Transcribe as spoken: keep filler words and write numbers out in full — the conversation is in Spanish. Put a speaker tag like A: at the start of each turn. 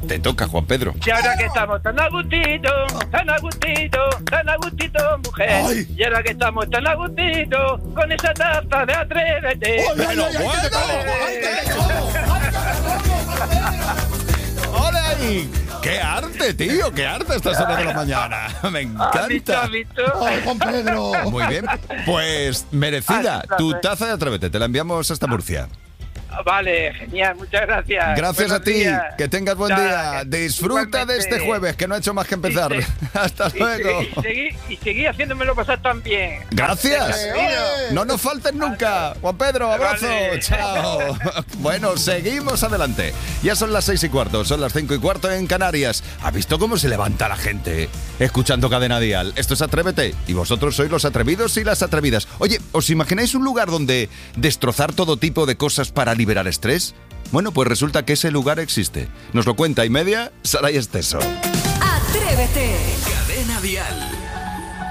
A: Te toca, Juan Pedro.
B: Y ahora que estamos tan a gustito, tan a gustito, tan a gustito, mujer.
C: Ay.
B: Y ahora que estamos tan a gustito, con esa taza de Atrévete.
C: ¡Ay, ay, ay, ay, que te como! ¡Ay, que te como! ¡Ay, que te como!
A: ¡Hola ahí! ¡Qué arte, tío! ¡Qué arte a estas horas de la mañana! ¡Me
B: ¿Has visto?
A: encanta!
B: ¿Has visto?
C: ¡Ay, Juan Pedro!
A: Muy bien. Pues merecida.
B: Ah,
A: Tu
B: placer.
A: taza de Atrévete. Te la enviamos hasta Murcia.
B: Vale, genial, muchas gracias.
A: Gracias
B: Buenos
A: a ti.
B: días.
A: Que tengas buen
B: Nada,
A: día.
B: que-
A: Disfruta de
B: igualmente.
A: este jueves, que no ha hecho más que empezar.
B: Y se-
A: Hasta
B: Y,
A: luego.
B: y, seguí, y seguí haciéndomelo pasar tan bien.
A: Gracias.
C: ¡Eh, ole!
A: No nos faltes nunca. Juan Pedro, abrazo.
B: Vale.
A: Chao. Bueno, seguimos adelante. Ya son las seis y cuarto, son las cinco y cuarto en Canarias. ¿Ha visto cómo se levanta la gente escuchando Cadena Dial? Esto es Atrévete y vosotros sois los atrevidos y las atrevidas. Oye, ¿os imagináis un lugar donde destrozar todo tipo de cosas para liberar estrés? Bueno, pues resulta que ese lugar existe. Nos lo cuenta y media Saray Esteso.
D: Atrévete.
E: Cadena Dial.